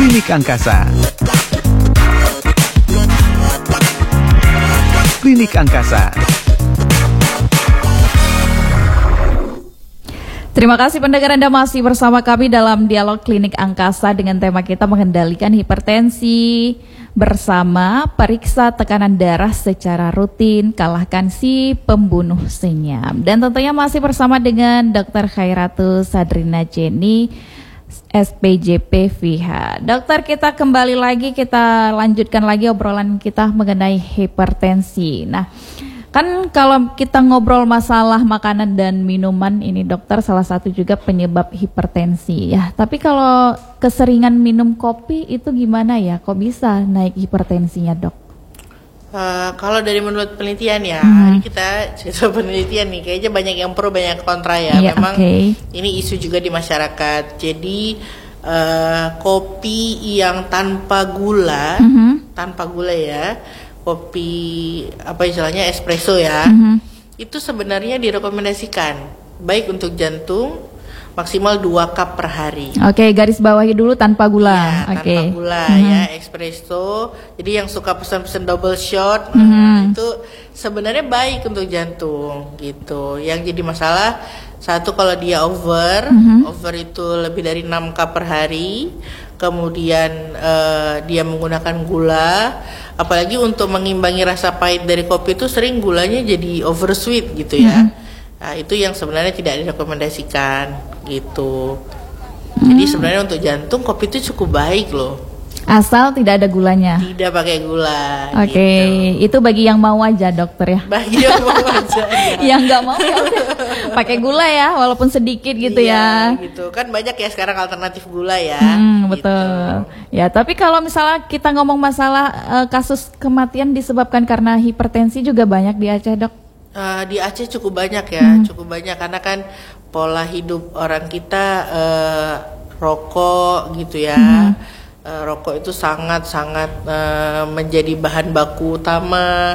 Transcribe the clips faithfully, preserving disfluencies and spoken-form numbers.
Klinik Angkasa. Klinik Angkasa. Terima kasih pendengar, Anda masih bersama kami dalam dialog Klinik Angkasa dengan tema kita mengendalikan hipertensi bersama periksa tekanan darah secara rutin, kalahkan si pembunuh senyum. Dan tentunya masih bersama dengan Dokter Khairatul Sadrina Jenny, S P J P V H. Dokter, kita kembali lagi, kita lanjutkan lagi obrolan kita mengenai hipertensi. Nah, kan kalau kita ngobrol masalah makanan dan minuman ini, dokter, salah satu juga penyebab hipertensi ya. Tapi kalau keseringan minum kopi itu gimana ya? Kok bisa naik hipertensinya, dok? Uh, kalau dari menurut penelitian ya, mm-hmm. ini kita cerita penelitian nih, kayaknya banyak yang pro banyak kontra ya. Yeah, Memang okay. Ini isu juga di masyarakat. Jadi uh, kopi yang tanpa gula, mm-hmm. tanpa gula ya. Kopi apa istilahnya espresso ya, mm-hmm. itu sebenarnya direkomendasikan baik untuk jantung maksimal dua cup per hari. Oke, okay, garis bawahi dulu tanpa gula. Ya, okay. Tanpa gula mm-hmm. ya, espresso. Jadi yang suka pesan-pesan double shot, mm-hmm. nah, itu sebenarnya baik untuk jantung gitu. Yang jadi masalah satu, kalau dia over, mm-hmm. over itu lebih dari enam cup per hari. Kemudian uh, dia menggunakan gula, apalagi untuk mengimbangi rasa pahit dari kopi itu sering gulanya jadi over sweet gitu ya. Mm-hmm. Nah, itu yang sebenarnya tidak direkomendasikan gitu. Mm-hmm. Jadi sebenarnya untuk jantung kopi itu cukup baik loh. Asal tidak ada gulanya. Tidak pakai gula. Oke, okay. Gitu. Itu bagi yang mau aja, dokter ya. Bagi yang mau aja. Ya. Yang nggak mau ya udah pakai gula ya, walaupun sedikit gitu iya, ya. Gitu kan, banyak ya sekarang alternatif gula ya. Hmm, gitu. Betul. Ya, tapi kalau misalnya kita ngomong masalah uh, kasus kematian disebabkan karena hipertensi juga banyak di Aceh, dok. Uh, di Aceh cukup banyak ya, hmm. cukup banyak karena kan pola hidup orang kita uh, rokok gitu ya. Hmm. Uh, rokok itu sangat-sangat uh, menjadi bahan baku utama.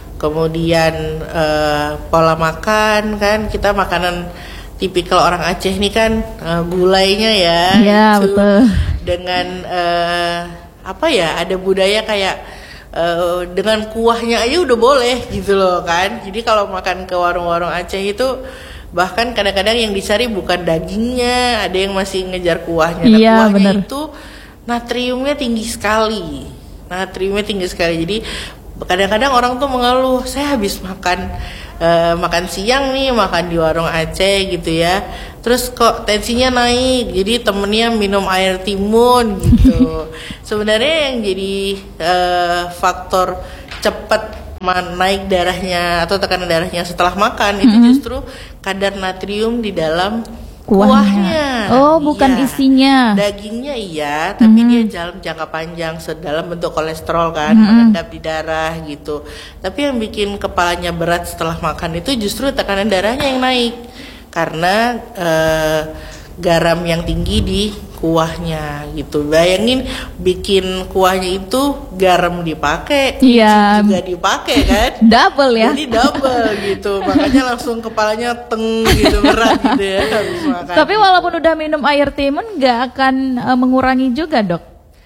Kemudian uh, pola makan kan, kita makanan tipikal orang Aceh ini kan uh, gulainya ya. Iya, betul. Dengan uh, apa ya, ada budaya kayak uh, dengan kuahnya aja udah boleh gitu loh kan. Jadi kalau makan ke warung-warung Aceh itu bahkan kadang-kadang yang dicari bukan dagingnya, ada yang masih ngejar kuahnya. Nah, iya, kuahnya bener. itu natriumnya tinggi sekali, natriumnya tinggi sekali. Jadi kadang-kadang orang tuh mengeluh, saya habis makan uh, makan siang nih, makan di warung Aceh gitu ya, terus kok tensinya naik, jadi temennya minum air timun gitu. Sebenarnya yang jadi uh, faktor cepat naik darahnya atau tekanan darahnya setelah makan, mm-hmm. itu justru kadar natrium di dalam kuahnya. kuahnya. Oh, bukan iya. isinya. Dagingnya iya, tapi mm-hmm. dia dalam jangka panjang dalam bentuk kolesterol kan, mm-hmm. mengendap di darah gitu. Tapi yang bikin kepalanya berat setelah makan itu justru tekanan darahnya yang naik karena uh, garam yang tinggi di kuahnya gitu. Bayangin bikin kuahnya itu garam dipakai, iya. juga dipakai kan, double ya. Jadi double gitu, makanya langsung kepalanya teng gitu, berat gitu ya habis makan. Tapi walaupun udah minum air timun nggak akan uh, mengurangi juga, dok?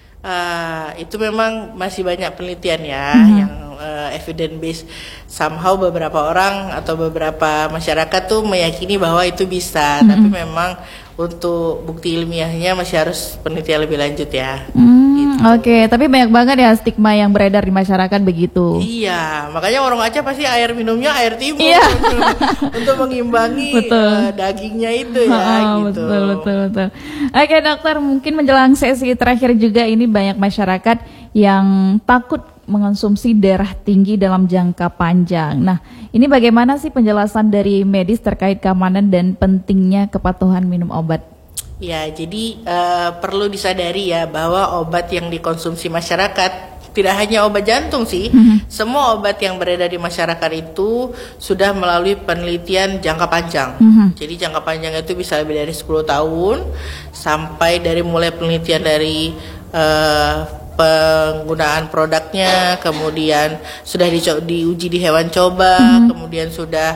Uh, itu memang masih banyak penelitian ya, mm-hmm. yang uh, evidence based. Somehow beberapa orang atau beberapa masyarakat tuh meyakini bahwa itu bisa, mm-hmm. tapi memang untuk bukti ilmiahnya masih harus penelitian lebih lanjut ya. Hmm, gitu. Oke, okay. Tapi banyak banget ya stigma yang beredar di masyarakat begitu. Iya, makanya orang Aceh pasti air minumnya air timun, iya. untuk mengimbangi uh, dagingnya itu ya. Oh, gitu. Betul, betul, betul. Oke, okay, dokter, mungkin menjelang sesi terakhir juga ini banyak masyarakat yang takut mengonsumsi darah tinggi dalam jangka panjang. Nah, ini bagaimana sih penjelasan dari medis terkait keamanan dan pentingnya kepatuhan minum obat? Ya, jadi uh, perlu disadari ya bahwa obat yang dikonsumsi masyarakat tidak hanya obat jantung sih, mm-hmm. semua obat yang beredar di masyarakat itu sudah melalui penelitian jangka panjang. Mm-hmm. Jadi jangka panjang itu bisa lebih dari sepuluh tahun, sampai dari mulai penelitian dari uh, penggunaan produknya, kemudian sudah dico- diuji di hewan coba, hmm. kemudian sudah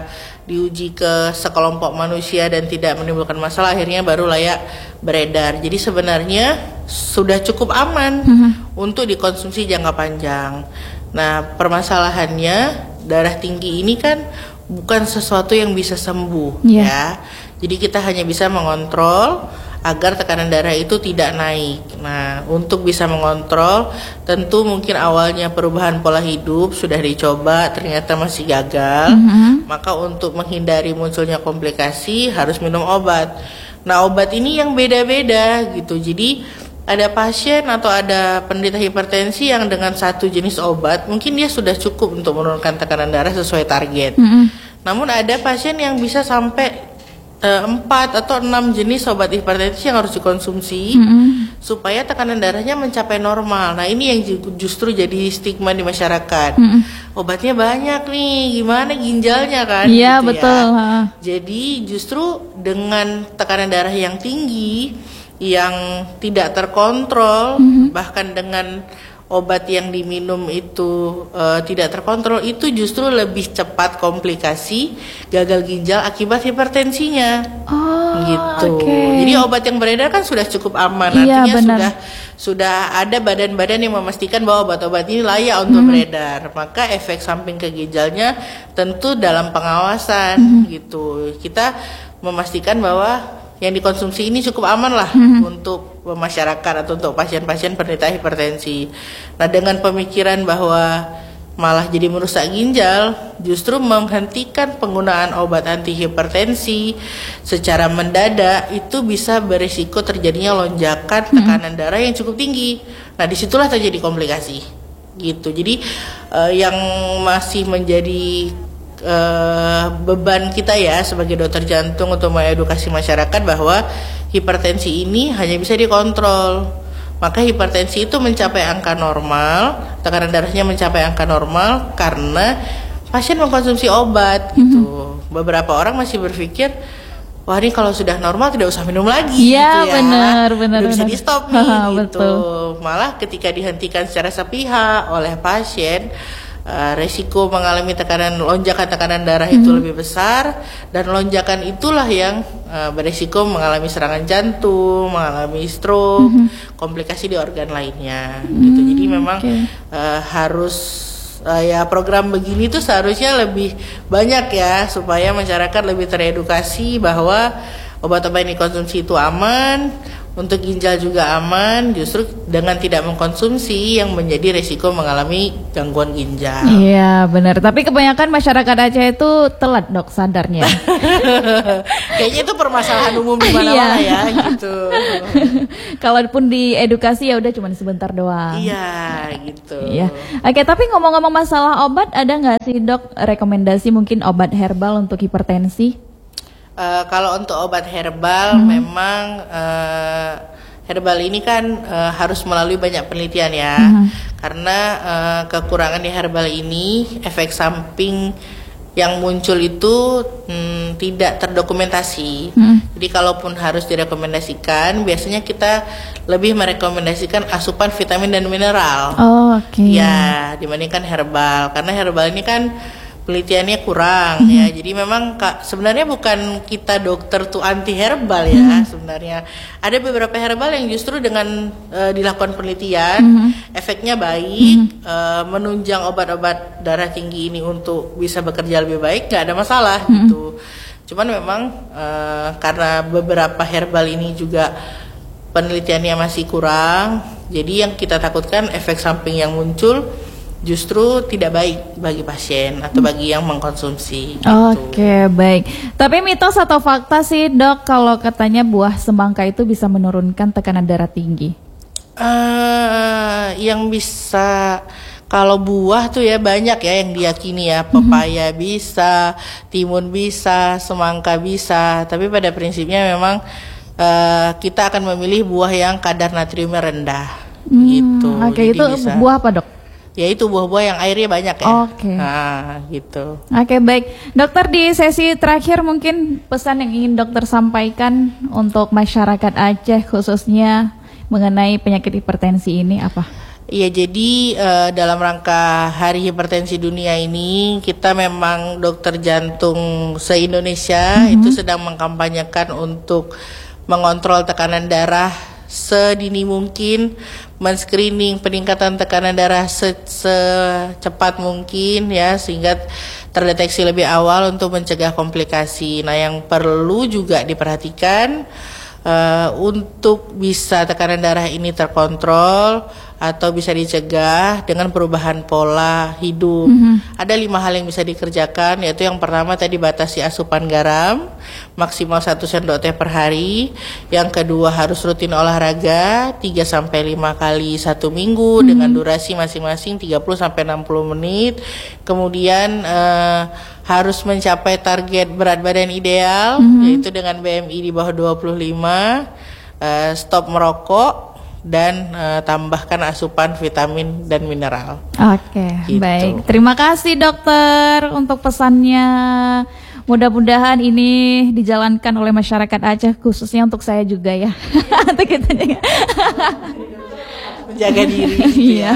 diuji ke sekelompok manusia dan tidak menimbulkan masalah, akhirnya baru layak beredar. Jadi sebenarnya sudah cukup aman uh-huh. untuk dikonsumsi jangka panjang. Nah, permasalahannya darah tinggi ini kan bukan sesuatu yang bisa sembuh yeah. ya. Jadi kita hanya bisa mengontrol agar tekanan darah itu tidak naik. Nah, untuk bisa mengontrol, tentu mungkin awalnya perubahan pola hidup sudah dicoba, ternyata masih gagal. Mm-hmm. Maka untuk menghindari munculnya komplikasi harus minum obat. Nah, obat ini yang beda-beda gitu. Jadi ada pasien atau ada penderita hipertensi yang dengan satu jenis obat mungkin dia sudah cukup untuk menurunkan tekanan darah sesuai target. Mm-hmm. Namun ada pasien yang bisa sampai empat atau enam jenis obat hipertensi yang harus dikonsumsi mm-hmm. supaya tekanan darahnya mencapai normal. Nah, ini yang justru jadi stigma di masyarakat. Mm-hmm. Obatnya banyak nih, gimana ginjalnya kan? Iya, gitu betul. Ya. Jadi justru dengan tekanan darah yang tinggi, yang tidak terkontrol, mm-hmm. bahkan dengan obat yang diminum itu uh, tidak terkontrol, itu justru lebih cepat komplikasi gagal ginjal akibat hipertensinya. Oh, gitu. Okay. Jadi obat yang beredar kan sudah cukup aman, iya, artinya benar. sudah sudah ada badan-badan yang memastikan bahwa obat-obat ini layak untuk hmm. beredar. Maka efek samping ke ginjalnya tentu dalam pengawasan hmm. gitu. Kita memastikan bahwa yang dikonsumsi ini cukup aman lah mm-hmm. untuk masyarakat atau untuk pasien-pasien penderita hipertensi. Nah, dengan pemikiran bahwa malah jadi merusak ginjal, justru menghentikan penggunaan obat anti hipertensi secara mendadak itu bisa berisiko terjadinya lonjakan tekanan mm-hmm. darah yang cukup tinggi. Nah, disitulah terjadi komplikasi gitu. Jadi uh, yang masih menjadi Uh, beban kita ya sebagai dokter jantung untuk mengedukasi masyarakat bahwa hipertensi ini hanya bisa dikontrol. Maka hipertensi itu mencapai angka normal, tekanan darahnya mencapai angka normal karena pasien mengkonsumsi obat gitu. Mm-hmm. Beberapa orang masih berpikir, wah ini kalau sudah normal tidak usah minum lagi ya, gitu ya. benar, benar, udah bisa benar. di stop nih gitu. Betul. Malah ketika dihentikan secara sepihak oleh pasien, Uh, resiko mengalami tekanan lonjakan tekanan darah mm-hmm. itu lebih besar, dan lonjakan itulah yang uh, beresiko mengalami serangan jantung, mengalami stroke, mm-hmm. komplikasi di organ lainnya mm-hmm. gitu. Jadi memang okay. uh, harus uh, ya program begini tuh seharusnya lebih banyak ya supaya masyarakat lebih teredukasi bahwa obat-obat yang dikonsumsi itu aman. Untuk ginjal juga aman, justru dengan tidak mengkonsumsi yang menjadi resiko mengalami gangguan ginjal. Iya benar, tapi kebanyakan masyarakat Aceh itu telat dok sadarnya. Kayaknya itu permasalahan umum di mana-mana ya gitu. Kalaupun diedukasi ya udah cuma sebentar doang. Iya gitu. Iya. Oke, tapi ngomong-ngomong masalah obat, ada nggak sih dok rekomendasi mungkin obat herbal untuk hipertensi? Uh, kalau untuk obat herbal hmm. memang uh, herbal ini kan uh, harus melalui banyak penelitian ya, hmm. karena uh, kekurangan di herbal ini efek samping yang muncul itu hmm, tidak terdokumentasi. Hmm. Jadi kalaupun harus direkomendasikan, biasanya kita lebih merekomendasikan asupan vitamin dan mineral. Oh, oke. Okay. Ya, dibandingkan herbal, karena herbal ini kan penelitiannya kurang mm-hmm. ya. Jadi memang kak, sebenarnya bukan kita dokter tuh anti herbal ya. Mm-hmm. Sebenarnya ada beberapa herbal yang justru dengan uh, dilakukan penelitian mm-hmm. efeknya baik, mm-hmm. uh, menunjang obat-obat darah tinggi ini untuk bisa bekerja lebih baik, nggak ada masalah mm-hmm. gitu. Cuman memang uh, karena beberapa herbal ini juga penelitiannya masih kurang, jadi yang kita takutkan efek samping yang muncul justru tidak baik bagi pasien atau bagi yang mengkonsumsi. Gitu. Oke, baik. Tapi mitos atau fakta sih dok kalau katanya buah semangka itu bisa menurunkan tekanan darah tinggi? Uh, yang bisa, kalau buah tuh ya banyak ya yang diyakini ya, pepaya mm-hmm. bisa, timun bisa, semangka bisa. Tapi pada prinsipnya memang uh, kita akan memilih buah yang kadar natriumnya rendah. Hmm, gitu. Oke, itu bisa. Buah apa dok? Ya itu buah-buah yang airnya banyak ya. Oke. Okay. Nah, gitu. Oke, okay, baik. Dokter, di sesi terakhir mungkin pesan yang ingin dokter sampaikan untuk masyarakat Aceh khususnya mengenai penyakit hipertensi ini apa? Iya, jadi uh, dalam rangka Hari Hipertensi Dunia ini, kita memang dokter jantung se-Indonesia mm-hmm. itu sedang mengkampanyekan untuk mengontrol tekanan darah sedini mungkin, men-screening peningkatan tekanan darah se- secepat mungkin ya, sehingga terdeteksi lebih awal untuk mencegah komplikasi. Nah, yang perlu juga diperhatikan uh, untuk bisa tekanan darah ini terkontrol atau bisa dicegah dengan perubahan pola hidup. Mm-hmm. Ada lima hal yang bisa dikerjakan, yaitu yang pertama tadi batasi asupan garam maksimal satu sendok teh per hari. Yang kedua harus rutin olahraga tiga sampai lima kali satu minggu mm-hmm. dengan durasi masing-masing tiga puluh sampai enam puluh menit. Kemudian uh, harus mencapai target berat badan ideal mm-hmm. yaitu dengan B M I di bawah dua puluh lima, uh, stop merokok, dan uh, tambahkan asupan vitamin dan mineral. Oke, gitu. Baik. Terima kasih dokter untuk pesannya. Mudah-mudahan ini dijalankan oleh masyarakat Aceh, khususnya untuk saya juga ya. Untuk kita juga. Menjaga diri. Iya.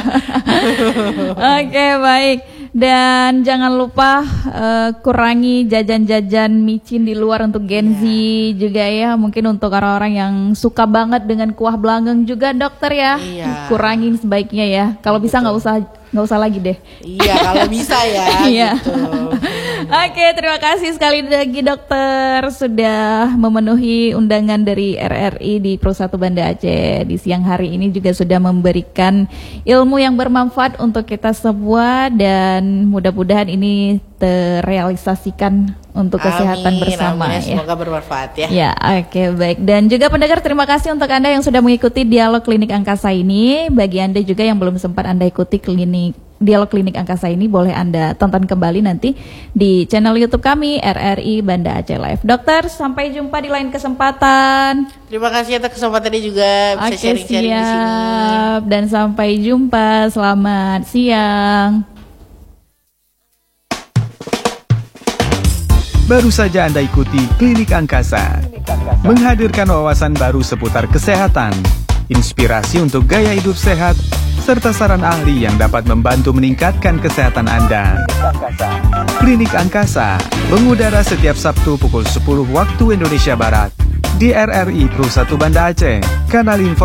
Oke, baik. Dan jangan lupa uh, kurangi jajan-jajan micin di luar untuk Gen Z yeah. juga ya. Mungkin untuk orang-orang yang suka banget dengan kuah belangeng juga dokter ya. Yeah. Kurangin sebaiknya ya. Kalau bisa nggak usah nggak usah lagi deh. Iya, kalau bisa ya. Iya. Gitu. Oke, terima kasih sekali lagi dokter sudah memenuhi undangan dari R R I di Pro satu Banda Aceh di siang hari ini, juga sudah memberikan ilmu yang bermanfaat untuk kita semua, dan mudah-mudahan ini terrealisasikan untuk kesehatan amin, bersama amin. ya. Semoga bermanfaat ya. Ya, oke okay, baik. Dan juga pendengar, terima kasih untuk Anda yang sudah mengikuti Dialog Klinik Angkasa ini. Bagi Anda juga yang belum sempat Anda ikuti klinik Dialog Klinik Angkasa ini, boleh Anda tonton kembali nanti di channel YouTube kami R R I Banda Aceh Live. Dokter, sampai jumpa di lain kesempatan. Terima kasih atas kesempatannya juga bisa okay, sharing-sharing di sini. Dan sampai jumpa. Selamat siang. Baru saja Anda ikuti Klinik Angkasa, menghadirkan wawasan baru seputar kesehatan, inspirasi untuk gaya hidup sehat, serta saran ahli yang dapat membantu meningkatkan kesehatan Anda. Klinik Angkasa mengudara setiap Sabtu pukul sepuluh waktu Indonesia Barat di R R I Pro satu Banda Aceh, kanal info